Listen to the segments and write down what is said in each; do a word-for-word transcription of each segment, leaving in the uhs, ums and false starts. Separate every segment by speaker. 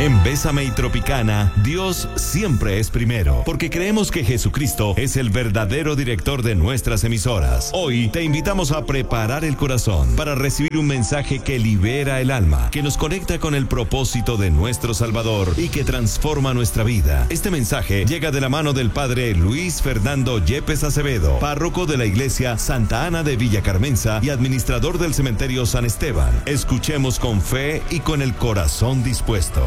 Speaker 1: En Bésame y Tropicana, Dios siempre es primero, porque creemos que Jesucristo es el verdadero director de nuestras emisoras. Hoy te invitamos a preparar el corazón para recibir un mensaje que libera el alma, que nos conecta con el propósito de nuestro Salvador y que transforma nuestra vida. Este mensaje llega de la mano del Padre Luis Fernando Yepes Acevedo, párroco de la Iglesia Santa Ana de Villa Carmenza y administrador del Cementerio San Esteban. Escuchemos con fe y con el corazón dispuesto.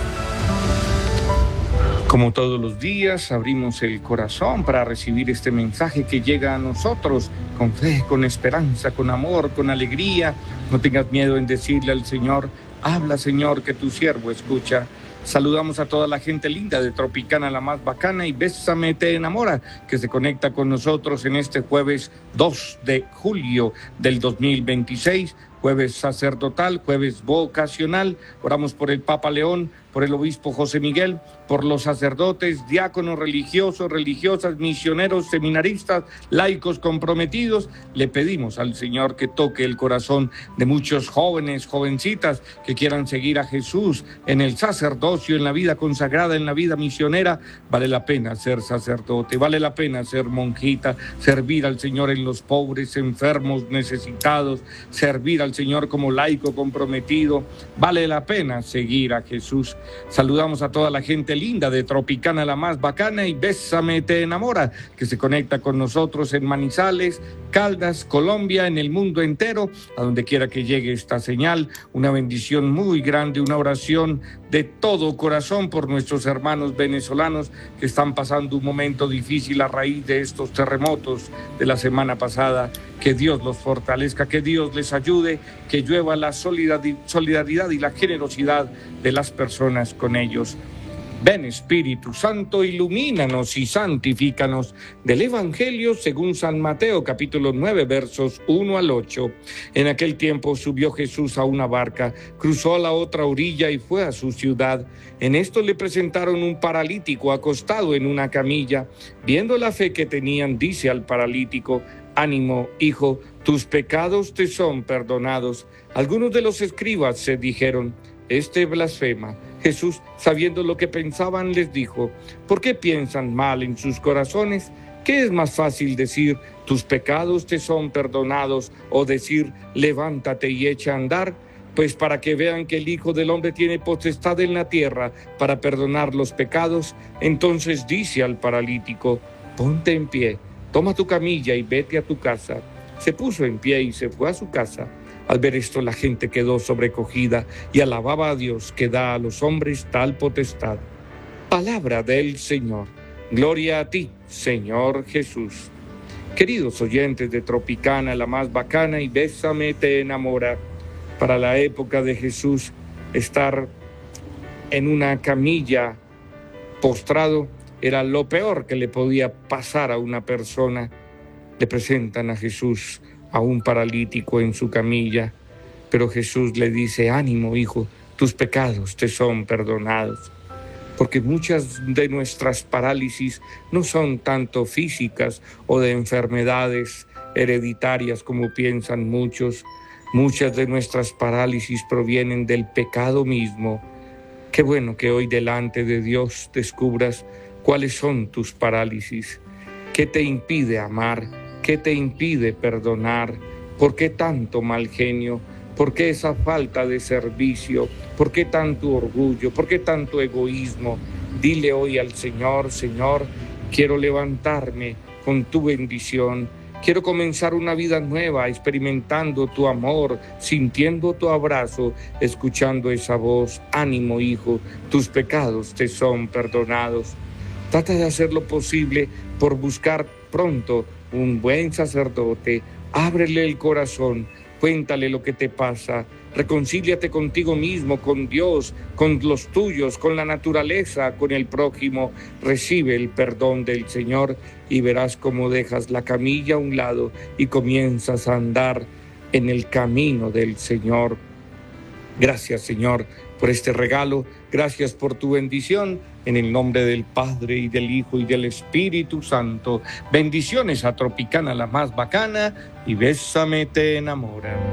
Speaker 2: Como todos los días, abrimos el corazón para recibir este mensaje que llega a nosotros con fe, con esperanza, con amor, con alegría. No tengas miedo en decirle al Señor: habla, Señor, que tu siervo escucha. Saludamos a toda la gente linda de Tropicana, la más bacana, y Bésame te enamora, que se conecta con nosotros en este jueves dos de julio del dos mil veintiséis, jueves sacerdotal, jueves vocacional. Oramos por el Papa León, por el obispo José Miguel, por los sacerdotes, diáconos, religiosos, religiosas, misioneros, seminaristas, laicos comprometidos. Le pedimos al Señor que toque el corazón de muchos jóvenes, jovencitas que quieran seguir a Jesús en el sacerdocio, en la vida consagrada, en la vida misionera. Vale la pena ser sacerdote, vale la pena ser monjita, servir al Señor en los pobres, enfermos, necesitados, servir al Señor como laico comprometido. Vale la pena seguir a Jesús. Saludamos a toda la gente linda de Tropicana, la más bacana, y Bésame te enamora, que se conecta con nosotros en Manizales, Caldas, Colombia, en el mundo entero, a donde quiera que llegue esta señal. Una bendición muy grande, una oración de todo corazón por nuestros hermanos venezolanos que están pasando un momento difícil a raíz de estos terremotos de la semana pasada. Que Dios los fortalezca, que Dios les ayude, que llueva la solidaridad y la generosidad de las personas con ellos. Ven, Espíritu Santo, ilumínanos y santifícanos. Del Evangelio según San Mateo, capítulo nueve, versos uno al ocho. En aquel tiempo subió Jesús a una barca, cruzó a la otra orilla y fue a su ciudad. En esto le presentaron un paralítico acostado en una camilla. Viendo la fe que tenían, dice al paralítico: ánimo, hijo, tus pecados te son perdonados. Algunos de los escribas se dijeron: este blasfema. Jesús, sabiendo lo que pensaban, les dijo: ¿por qué piensan mal en sus corazones? ¿Qué es más fácil decir: tus pecados te son perdonados, o decir: levántate y echa a andar? Pues para que vean que el Hijo del Hombre tiene potestad en la tierra para perdonar los pecados, entonces dice al paralítico: ponte en pie, toma tu camilla y vete a tu casa. Se puso en pie y se fue a su casa. Al ver esto, la gente quedó sobrecogida y alababa a Dios, que da a los hombres tal potestad. Palabra del Señor. Gloria a ti, Señor Jesús. Queridos oyentes de Tropicana, la más bacana, y Bésame te enamora. Para la época de Jesús, estar en una camilla postrado era lo peor que le podía pasar a una persona. Le presentan a Jesús a un paralítico en su camilla, pero Jesús le dice: ánimo, hijo, tus pecados te son perdonados. Porque muchas de nuestras parálisis no son tanto físicas o de enfermedades hereditarias como piensan muchos. Muchas de nuestras parálisis provienen del pecado mismo. Qué bueno que hoy delante de Dios descubras cuáles son tus parálisis. ¿Qué te impide amar? ¿Qué te impide perdonar? ¿Por qué tanto mal genio? ¿Por qué esa falta de servicio? ¿Por qué tanto orgullo? ¿Por qué tanto egoísmo? Dile hoy al Señor: Señor, quiero levantarme con tu bendición. Quiero comenzar una vida nueva, experimentando tu amor, sintiendo tu abrazo, escuchando esa voz: ánimo, hijo, tus pecados te son perdonados. Trata de hacer lo posible por buscar pronto un buen sacerdote. Ábrele el corazón, cuéntale lo que te pasa, reconcíliate contigo mismo, con Dios, con los tuyos, con la naturaleza, con el prójimo. Recibe el perdón del Señor y verás cómo dejas la camilla a un lado y comienzas a andar en el camino del Señor. Gracias, Señor, por este regalo. Gracias por tu bendición. En el nombre del Padre, y del Hijo, y del Espíritu Santo. Bendiciones a Tropicana, la más bacana, y Bésame te enamora.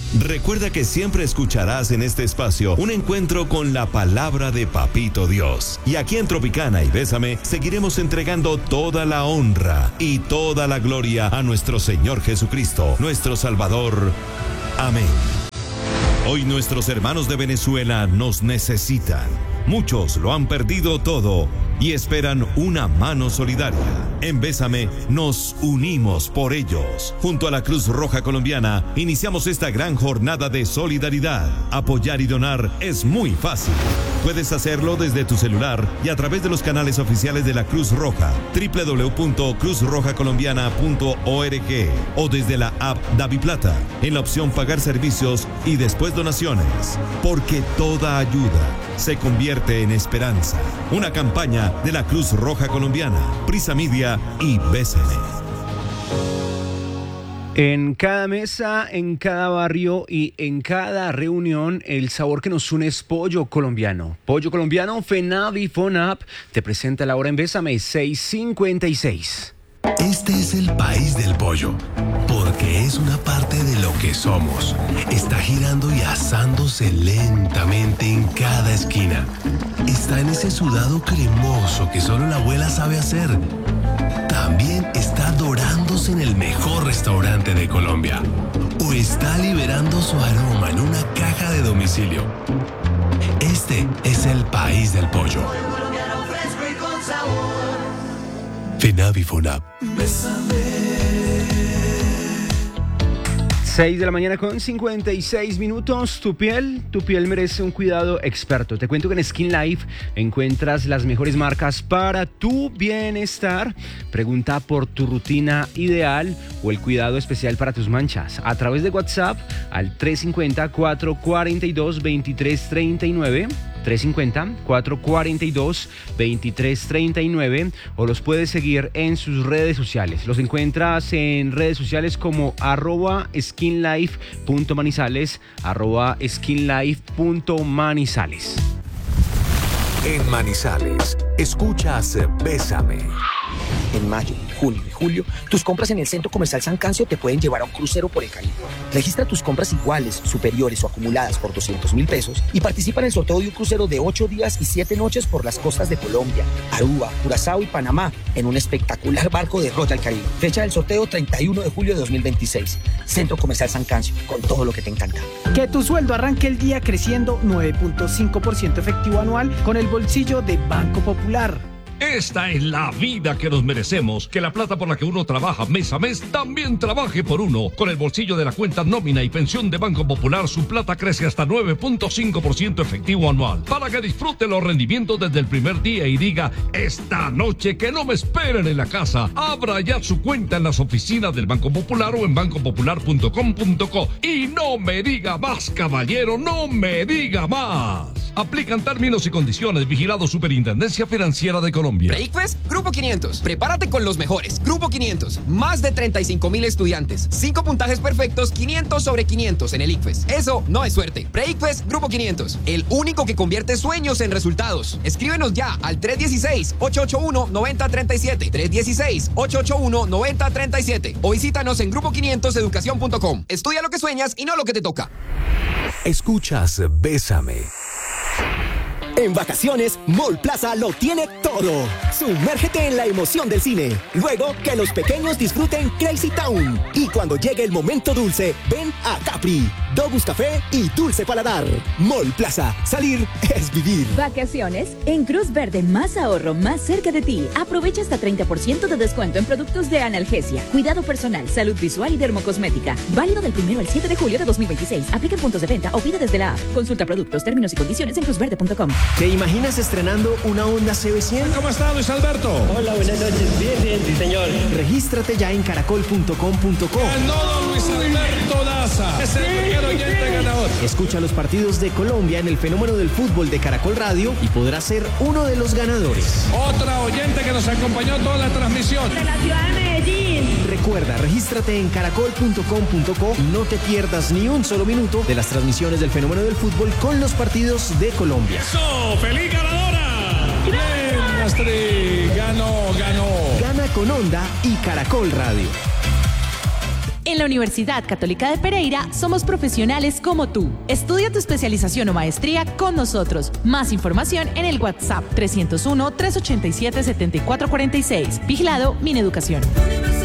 Speaker 1: Recuerda que siempre escucharás en este espacio un encuentro con la palabra de Papito Dios. Y aquí en Tropicana y Bésame seguiremos entregando toda la honra y toda la gloria a nuestro Señor Jesucristo, nuestro Salvador. Amén. Hoy nuestros hermanos de Venezuela nos necesitan. Muchos lo han perdido todo y esperan una mano solidaria. En Bésame nos unimos por ellos. Junto a la Cruz Roja Colombiana iniciamos esta gran jornada de solidaridad. Apoyar y donar es muy fácil. Puedes hacerlo desde tu celular y a través de los canales oficiales de la Cruz Roja, doble u doble u doble u punto cruz roja colombiana punto org, o desde la app DaviPlata, en la opción Pagar servicios y después donaciones. Porque toda ayuda se convierte en esperanza. Una campaña de la Cruz Roja Colombiana, Prisa Media y Bésame.
Speaker 3: En cada mesa, en cada barrio y en cada reunión, el sabor que nos une es pollo colombiano. Pollo colombiano, FENAV y FONAP te presenta la hora en Bésame seis cincuenta y seis.
Speaker 4: Este es el país del pollo, porque es una parte de lo que somos. Está girando y asándose lentamente en cada esquina. Está en ese sudado cremoso que solo la abuela sabe hacer. También está dorándose en el mejor restaurante de Colombia. O está liberando su aroma en una caja de domicilio. Este es el país del pollo. FENAV y FONAP.
Speaker 3: seis de la mañana con cincuenta y seis minutos. Tu piel, tu piel merece un cuidado experto. Te cuento que en Skin Life encuentras las mejores marcas para tu bienestar. Pregunta por tu rutina ideal o el cuidado especial para tus manchas a través de WhatsApp al tres cinco cero, cuatro cuatro dos, dos tres tres nueve. tres cinco cero, cuatro cuatro dos, dos tres tres nueve, o los puedes seguir en sus redes sociales. Los encuentras en redes sociales como arroba skinlife.manizales, arroba skinlife.manizales.
Speaker 5: En Manizales, escuchas Bésame.
Speaker 6: En mayo, junio y julio, tus compras en el Centro Comercial San Cancio te pueden llevar a un crucero por el Caribe. Registra tus compras iguales, superiores o acumuladas por doscientos mil pesos y participa en el sorteo de un crucero de ocho días y siete noches por las costas de Colombia, Aruba, Curazao y Panamá en un espectacular barco de Royal Caribe. Fecha del sorteo treinta y uno de julio de dos mil veintiséis. Centro Comercial San Cancio, con todo lo que te encanta.
Speaker 7: Que tu sueldo arranque el día creciendo nueve punto cinco por ciento efectivo anual con el bolsillo de Banco Popular.
Speaker 8: Esta es la vida que nos merecemos, que la plata por la que uno trabaja mes a mes también trabaje por uno. Con el bolsillo de la cuenta nómina y pensión de Banco Popular, su plata crece hasta nueve punto cinco por ciento efectivo anual, para que disfrute los rendimientos desde el primer día y diga, esta noche que no me esperen en la casa. Abra ya su cuenta en las oficinas del Banco Popular o en banco popular punto com punto co. Y no me diga más, caballero, no me diga más. Aplican términos y condiciones. Vigilado Superintendencia Financiera de Colombia.
Speaker 9: Breakfast, Grupo quinientos. Prepárate con los mejores. Grupo quinientos. Más de treinta y cinco mil estudiantes. cinco puntajes perfectos, quinientos sobre quinientos en el ICFES. Eso no es suerte. Breakfast, Grupo quinientos. El único que convierte sueños en resultados. Escríbenos ya al tres uno seis, ocho ocho uno, nueve cero tres siete. tres uno seis, ocho ocho uno, nueve cero tres siete. O visítanos en grupo quinientos educación punto com. Estudia lo que sueñas y no lo que te toca.
Speaker 5: Escuchas Bésame.
Speaker 10: En vacaciones, Mall Plaza lo tiene todo. Sumérgete en la emoción del cine. Luego, que los pequeños disfruten Crazy Town. Y cuando llegue el momento dulce, ven a Capri, Dogus Café y Dulce Paladar. Mall Plaza. Salir es vivir.
Speaker 11: Vacaciones en Cruz Verde. Más ahorro, más cerca de ti. Aprovecha hasta treinta por ciento de descuento en productos de analgesia, cuidado personal, salud visual y dermocosmética. Válido del primero al siete de julio de dos mil veintiséis. Aplica en puntos de venta o pide desde la app. Consulta productos, términos y condiciones en cruz verde punto com.
Speaker 12: ¿Te imaginas estrenando una Honda C B cien?
Speaker 13: ¿Cómo está, Luis Alberto?
Speaker 12: Hola, buenas noches. Bien, bien, sí, señor. Regístrate ya en caracol punto com punto co.
Speaker 13: Ganó don Luis Alberto Daza. Es el primer oyente ganador.
Speaker 12: Escucha los partidos de Colombia en el fenómeno del fútbol de Caracol Radio y podrás ser uno de los ganadores.
Speaker 13: Otra oyente que nos acompañó toda la transmisión.
Speaker 14: De la ciudad de Medellín.
Speaker 12: Recuerda, regístrate en caracol punto com punto co y no te pierdas ni un solo minuto de las transmisiones del fenómeno del fútbol con los partidos de Colombia.
Speaker 13: ¡Eso! ¡Feliz ganadora! ¡Bien, Astrid! ¡Ganó, ganó!
Speaker 12: Gana con Honda y Caracol Radio.
Speaker 14: En la Universidad Católica de Pereira somos profesionales como tú. Estudia tu especialización o maestría con nosotros. Más información en el WhatsApp trescientos uno, trescientos ochenta y siete, setenta y cuatro cuarenta y seis. Vigilado Mineducación.